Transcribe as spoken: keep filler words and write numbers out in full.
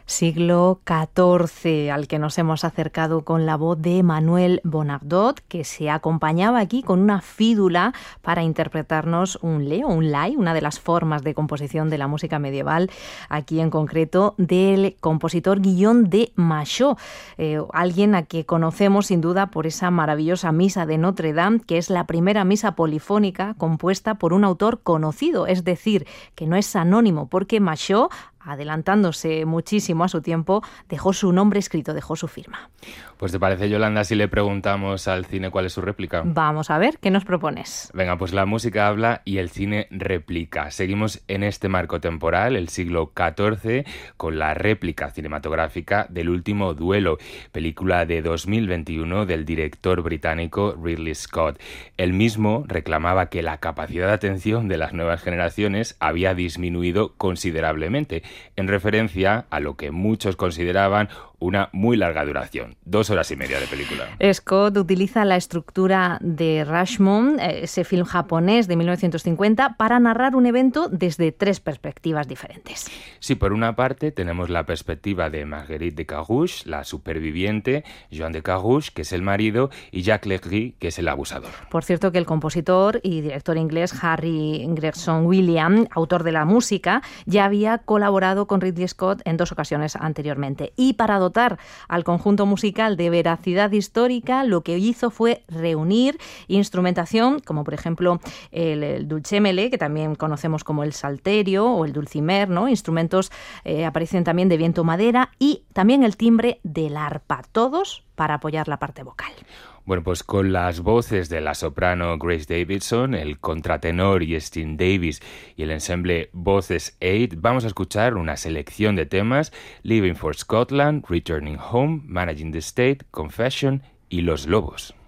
Siglo catorce, al que nos hemos acercado con la voz de Manuel Bonardot, que se acompañaba aquí con una fídula para interpretarnos un leo, un lai, una de las formas de composición de la música medieval, aquí en concreto del compositor Guillaume de Machaut, eh, alguien a que conocemos sin duda por esa maravillosa misa de Notre Dame, que es la primera misa polifónica compuesta por un autor conocido, es decir, que no es anónimo, porque Machaut, adelantándose muchísimo a su tiempo, dejó su nombre escrito, dejó su firma. Pues ¿te parece, Yolanda, si le preguntamos al cine cuál es su réplica? Vamos a ver, ¿qué nos propones? Venga, pues la música habla y el cine replica. Seguimos en este marco temporal, el siglo catorce, con la réplica cinematográfica del Último Duelo, película de dos mil veintiuno del director británico Ridley Scott. Él mismo reclamaba que la capacidad de atención de las nuevas generaciones había disminuido considerablemente, en referencia a lo que muchos consideraban una muy larga duración, dos horas y media de película. Scott utiliza la estructura de Rashomon, ese film japonés de mil novecientos cincuenta, para narrar un evento desde tres perspectivas diferentes. Sí, por una parte tenemos la perspectiva de Marguerite de Carouge, la superviviente, Joan de Carouge, que es el marido, y Jacques Legris, que es el abusador. Por cierto, que el compositor y director inglés Harry Gregson Williams, autor de la música, ya había colaborado con Ridley Scott en dos ocasiones anteriormente. Y para dotar al conjunto musical de veracidad histórica, lo que hizo fue reunir instrumentación, como por ejemplo el, el dulcémele, que también conocemos como el salterio o el dulcimer, ¿no? Instrumentos eh, aparecen también de viento madera, y también el timbre del arpa, todos para apoyar la parte vocal. Bueno, pues con las voces de la soprano Grace Davidson, el contratenor Justin Davis y el ensemble Voces Eight, vamos a escuchar una selección de temas: Living for Scotland, Returning Home, Managing the State, Confession y Los Lobos.